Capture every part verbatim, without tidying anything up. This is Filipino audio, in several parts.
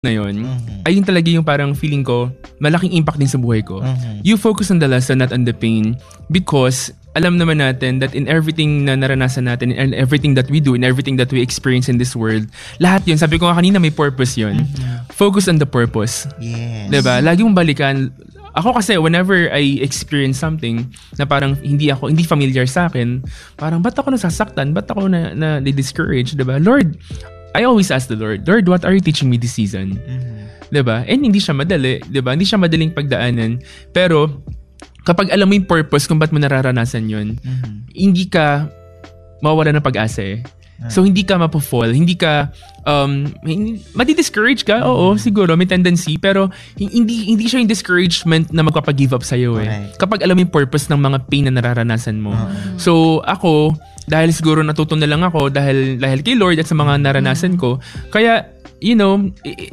na yun, mm-hmm. ayun talaga yung parang feeling ko, malaking impact din sa buhay ko. Mm-hmm. You focus on the lesson, not on the pain. Because, alam naman natin that in everything na naranasan natin, and everything that we do, and everything that we experience in this world, lahat yun, sabi ko nga kanina, may purpose yun. Mm-hmm. Focus on the purpose. Yes. Diba? Lagi mong balikan. Ako kasi, whenever I experience something na parang hindi ako, hindi familiar sa akin, parang, ba't ako nasasaktan? Ba't ako na, na discouraged? Diba? Lord, I always ask the Lord, Lord, what are you teaching me this season? Mm-hmm. Diba? And hindi siya madali. Diba? Hindi siya madaling pagdaanan. Pero, kapag alam mo yung purpose kung ba't mo nararanasan yun, mm-hmm. hindi ka mawawala ng pag-asa eh. So, hindi ka mapofall. Hindi ka, um, madi-discourage ka. Oo, siguro, may tendency. Pero, hindi hindi siya yung discouragement na magpapag-give up sa'yo eh. Right. Kapag alam mo yung purpose ng mga pain na nararanasan mo. Uh-huh. So, ako, dahil siguro natuto na lang ako dahil, dahil kay Lord at sa mga naranasan ko. Kaya, you know,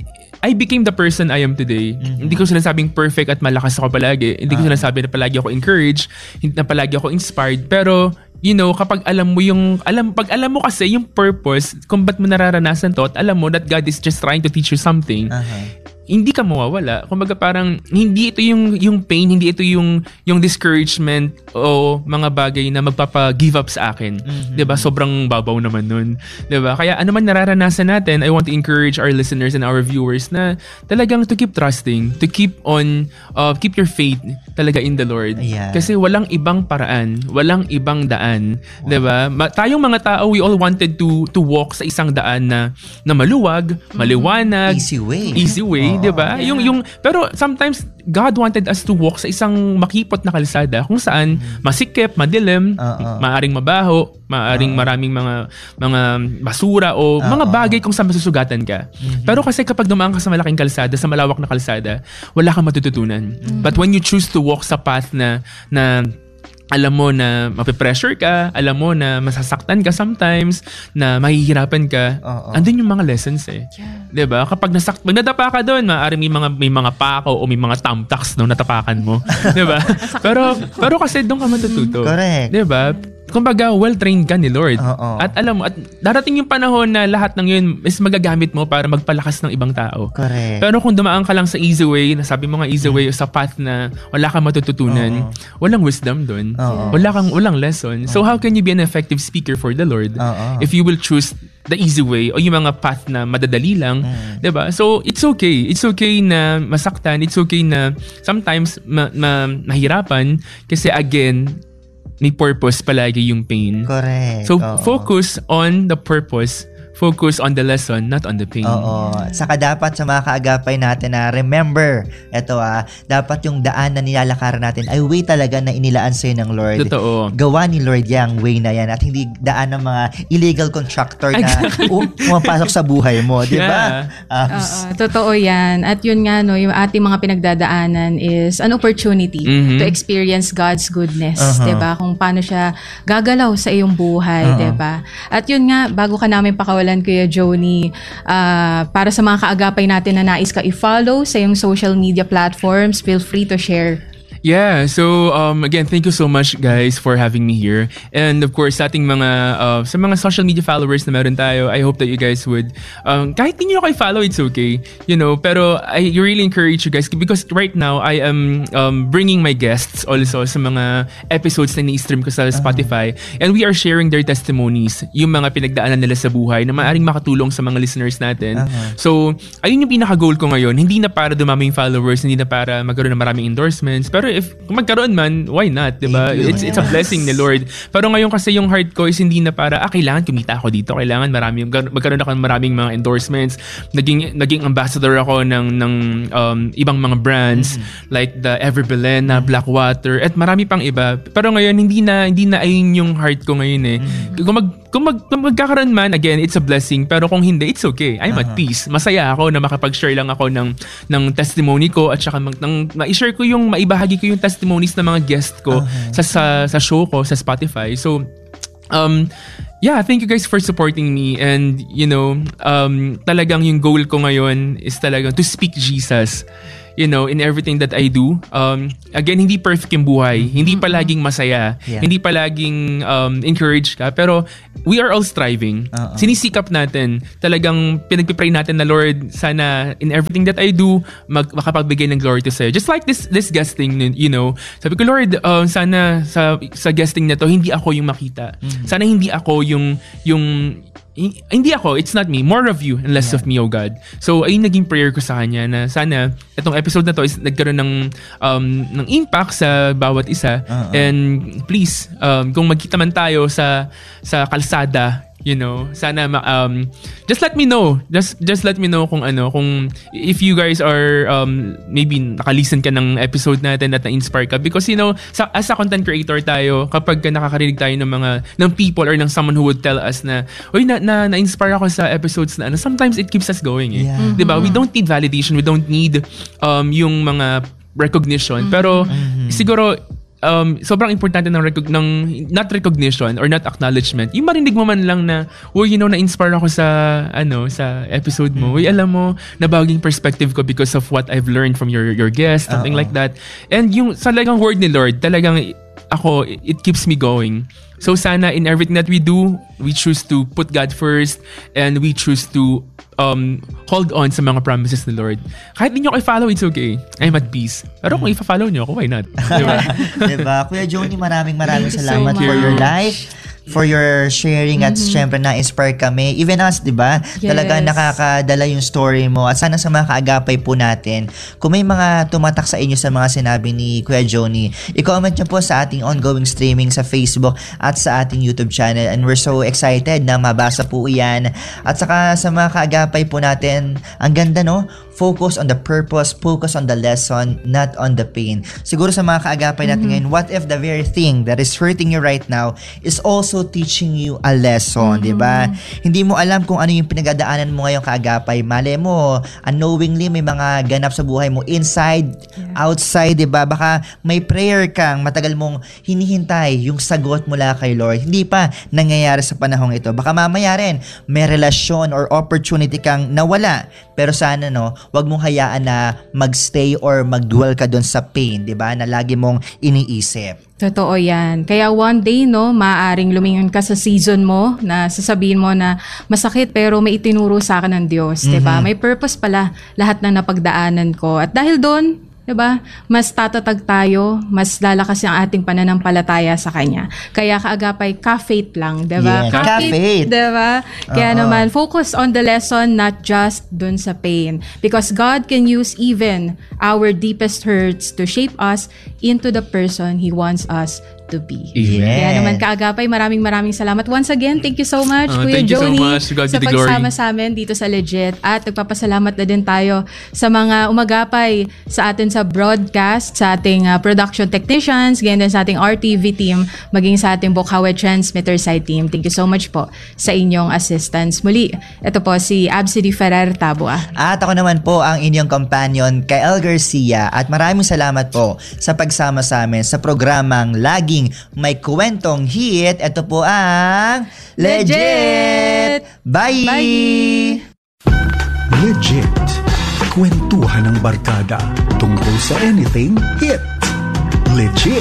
I became the person I am today. Mm-hmm. Hindi ko sinasabing perfect at malakas ako palagi. Hindi ko uh-huh. sinasabi na palagi ako encouraged, na palagi ako inspired. Pero, you know, kapag alam mo yung, alam, pag alam mo kasi yung purpose, kung ba't mo nararanasan to, at alam mo that God is just trying to teach you something, uh-huh. hindi ka mawawala. Kumbaga parang, hindi ito yung, yung pain, hindi ito yung, yung discouragement o mga bagay na magpapa-give up sa akin. Mm-hmm. Diba? Sobrang babaw naman nun. Diba? Kaya ano man nararanasan natin, I want to encourage our listeners and our viewers na talagang to keep trusting, to keep on, uh, keep your faith talaga in the Lord. Yeah. Kasi walang ibang paraan, walang ibang daan. Wow. Diba? Ma- tayong mga tao, we all wanted to to walk sa isang daan na, na maluwag, maliwanag, easy way. Easy way. Oh. 'Di ba? Yeah. Yung yung pero sometimes God wanted us to walk sa isang makipot na kalsada kung saan masikip, madilim, uh-uh. maaring mabaho, maaring uh-uh. maraming mga mga basura o uh-uh. mga bagay kung saan masusugatan ka. Mm-hmm. Pero kasi kapag dumaan ka sa malaking kalsada, sa malawak na kalsada, wala kang matututunan. Mm-hmm. But when you choose to walk sa path na na alam mo na mape-pressure ka, alam mo na masasaktan ka sometimes, na mahihirapan ka, uh-oh. andun yung mga lessons eh. Yeah. Diba? Kapag nasak- pag nadapa ka doon, maaari may mga, may mga pako o may mga thumbtacks no, natapakan mo. Diba? pero, pero kasi doon ka matututo. Correct. Diba? Kumbaga, well-trained ka ni Lord. Uh-oh. At alam mo, at darating yung panahon na lahat ng yun is magagamit mo para magpalakas ng ibang tao. Correct. Pero kung dumaan ka lang sa easy way, nasabi mo nga easy way, sa path na wala kang matututunan, Uh-oh. walang wisdom dun. Uh-oh. Wala kang, walang lesson. Uh-oh. So how can you be an effective speaker for the Lord Uh-oh. if you will choose the easy way o yung mga path na madadali lang, mm. 'di ba? So it's okay. It's okay na masaktan. It's okay na sometimes ma- ma- mahirapan kasi again, may purpose palagi yung pain. Correct. So, Oo. focus on the purpose. Focus on the lesson, not on the pain. Oo. Saka dapat sa mga kaagapay natin na remember, eto ah, dapat yung daan na nilalakaran natin ay way talaga na inilaan sa'yo ng Lord. Totoo. Gawa ni Lord yung way na yan at hindi daan ng mga illegal contractor na exactly. um, pumapasok sa buhay mo. Di ba? Yeah. Um, Oo, totoo yan. At yun nga, no, yung ating mga pinagdadaanan is an opportunity mm-hmm. to experience God's goodness. Uh-huh. Di ba? Kung paano siya gagalaw sa iyong buhay. Uh-huh. Di ba? At yun nga, bago ka namin pakawalan Kuya Joni, uh, para sa mga kaagapay natin na nais ka i-follow sa iyong social media platforms, feel free to share. Yeah, so um, again, thank you so much guys for having me here. And of course, sa ating mga uh, sa mga social media followers na meron tayo, I hope that you guys would um, kahit hindi nyo kayo follow, it's okay. You know, pero I really encourage you guys because right now I am um, bringing my guests also sa mga episodes na ni-stream ko sa Spotify uh-huh. and we are sharing their testimonies, yung mga pinagdaanan nila sa buhay na maaaring makatulong sa mga listeners natin. Uh-huh. So, ayun yung pinaka-goal ko ngayon. Hindi na para dumami yung followers, hindi na para magkaroon ng maraming endorsements, pero if kung magkaroon man, why not, diba? It's it's a blessing ni Lord. Pero ngayon kasi yung heart ko is hindi na para, ah, kailangan kumita ako dito, kailangan marami, magkaroon ako ng maraming mga endorsements. Naging naging ambassador ako ng ng um, ibang mga brands mm-hmm. like the Everbelena, Blackwater, at marami pang iba. Pero ngayon hindi na hindi na ayun yung heart ko ngayon eh. Mm-hmm. Kung mag kung, mag, kung magkakaroon man, again, it's a blessing. Pero kung hindi, it's okay. I'm uh-huh. at peace. Masaya ako na makapag-share lang ako ng ng testimony ko at saka mag, ng, ma-share ko yung, maibahagi ko yung testimonies ng mga guest ko uh-huh. sa, sa sa show ko sa Spotify. So, um, yeah, thank you guys for supporting me. And, you know, um, talagang yung goal ko ngayon is talagang to speak Jesus, you know, in everything that I do. Um, again, hindi perfect yung buhay. Hindi palaging masaya. Yeah. Hindi palaging um, encouraged ka. Pero we are all striving. Uh-uh. Sinisikap natin. Talagang pinagpipray natin na, Lord, sana in everything that I do, mag, makapagbigay ng glory to sa'yo. Just like this this guesting, you know. Sabi ko, Lord, uh, sana sa, sa guesting na to, hindi ako yung makita. Mm-hmm. Sana hindi ako yung yung hindi ako, it's not me, more of you and less yeah. of me, oh God. So ayun naging prayer ko sa kanya na sana itong episode na to is nagkaroon ng um, ng impact sa bawat isa. Uh-uh. And please, um, kung magkita man tayo sa sa kalsada, you know, sana um just let me know. Just just let me know kung ano, kung if you guys are um maybe naka-listen ka ng episode natin at na-inspire ka, because you know, sa, as a content creator tayo, kapag nakakarinig tayo ng mga ng people or ng someone who would tell us na, "Oy, na, na na-inspire ako sa episodes na ano," sometimes it keeps us going eh. Yeah. Mm-hmm. 'Di ba? We don't need validation, we don't need um yung mga recognition. Mm-hmm. Pero mm-hmm. siguro Um, sobrang importante ng, recog- ng not recognition or not acknowledgement. Yung marinig mo man lang na, uy, you know, na-inspire ako sa ano sa episode mo. Uy, alam mo, nabaging perspective ko because of what I've learned from your your guest, something Uh-oh. like that. And yung talagang word ni Lord, talagang ako, it keeps me going. So sana in everything that we do, we choose to put God first and we choose to um, hold on sa mga promises ni Lord. Kahit di nyo kayo follow, it's okay. I'm at peace. Pero kung i-follow nyo ako, why not? Diba? Diba? Kuya Joni, maraming maraming Thank salamat so for your life, for your sharing, at mm-hmm. syempre na-inspire kami. Even us, di ba? Yes. Talaga nakakadala yung story mo. At sana sa mga kaagapay po natin, kung may mga tumatak sa inyo sa mga sinabi ni Kuya Joni, i-comment nyo po sa ating ongoing streaming sa Facebook at sa ating YouTube channel. And we're so excited na mabasa po yan. At saka sa mga kaagapay po natin, ang ganda, no? Focus on the purpose, focus on the lesson, not on the pain. Siguro sa mga kaagapay natin mm-hmm. ngayon, what if the very thing that is hurting you right now is also teaching you a lesson, mm-hmm. di ba? Hindi mo alam kung ano yung pinagdadaanan mo ngayong kaagapay. Mali mo, unknowingly may mga ganap sa buhay mo, inside, yeah. outside, di ba? Baka may prayer kang matagal mong hinihintay yung sagot mula kay Lord. Hindi pa nangyayari sa panahong ito. Baka mamaya rin, may relasyon or opportunity kang nawala. Pero sana, no, wag mong hayaan na magstay or magdwell ka doon sa pain, di ba? Na lagi mong iniisip. Totoo yan. Kaya one day, no, maaaring lumingon ka sa season mo na sasabihin mo na masakit pero may itinuro sa akin ng Diyos, mm-hmm. di ba? May purpose pala lahat ng napagdaanan ko. At dahil doon, diba? Mas tatatag tayo, mas lalakas ang ating pananampalataya sa Kanya. Kaya kaagapay, ka-faith lang, diba? Yeah, ka-faith. Diba? Kaya uh-huh. naman, focus on the lesson, not just dun sa pain. Because God can use even our deepest hurts to shape us into the person He wants us to be. Yeah. Kaya naman kaagapay, maraming maraming salamat. Once again, thank you so much, uh, Kuya thank Joni, you so much. sa pagsama sa amin dito sa Legit. At nagpapasalamat na din tayo sa mga umagapay sa atin sa broadcast, sa ating uh, production technicians, ganyan din sa ating R T V team, maging sa ating Bokawe Transmitter side team. Thank you so much po sa inyong assistance. Muli, ito po si Absidy Ferrer Tabua. At ako naman po ang inyong companion, Kael Garcia. At maraming salamat po sa pagsama sa amin sa programang Laging May Kwentong Hit. Ito po ang Legit! Bye! Bye! Legit. Kwentuhan ng barkada tungkol sa anything hit. Legit.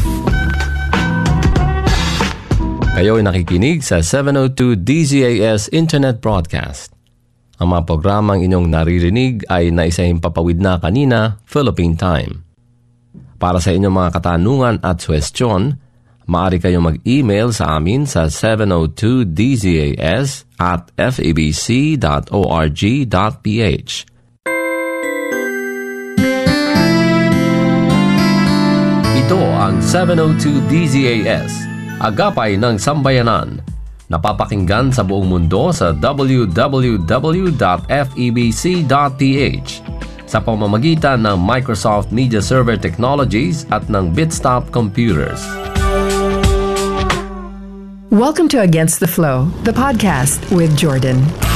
Kayo ay nakikinig sa seven oh two D Z A S Internet Broadcast. Ang mga programang inyong naririnig ay naisahimpapawid na kanina, Philippine Time. Para sa inyong mga katanungan at suwestyon, maaari kayong mag-email sa amin sa seven oh two D Z A S at f a b c dot org dot p h. Ito ang seven oh two D Z A S, Agapay ng Sambayanan. Napapakinggan sa buong mundo sa w w w dot f e b c dot p h sa pamamagitan ng Microsoft Media Server Technologies at ng Bitstop Computers. Welcome to Against the Flow, the podcast with Jordan.